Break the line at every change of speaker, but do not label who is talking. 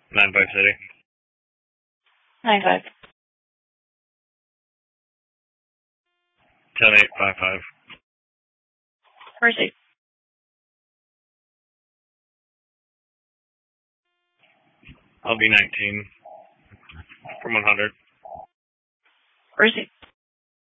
9-5 City.
9-5.
10-8-5-5.
Mercy.
I'll be 19 from 100.
Mercy.